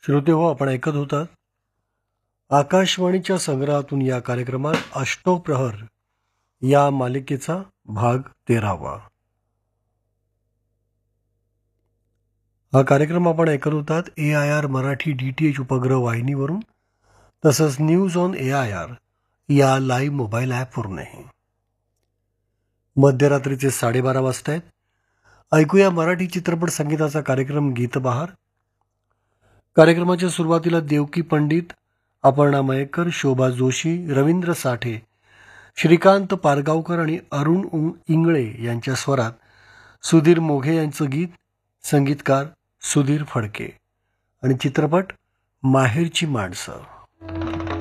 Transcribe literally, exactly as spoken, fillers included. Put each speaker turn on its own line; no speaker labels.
श्रोते हो, आपण ऐकत होतात आकाशवाणीच्या संग्रहातून या कार्यक्रमात अष्टप्रहर या मालिकेचा भाग तेरावा. हा कार्यक्रम आपण ऐकत होतात ए I R Marathi D T H उपग्रह वाहिनीवरून, तसंच news on A I R या लाईव्ह मोबाईल ॲपवरूनही. मध्यरात्रीचे साडेबारा वाजता आहेत. ऐकूया मराठी चित्रपट संगीताचा कार्यक्रम गीतबहार. कार्यक्रमाच्या सुरुवातीला देवकी पंडित, अपर्णा मयेकर, शोभा जोशी, रवींद्र साठे, श्रीकांत पारगावकर आणि अरुण उं इंगळे यांच्या स्वरात सुधीर मोघे यांचं गीत, संगीतकार सुधीर फडके, आणि चित्रपट माहेरची माणसं.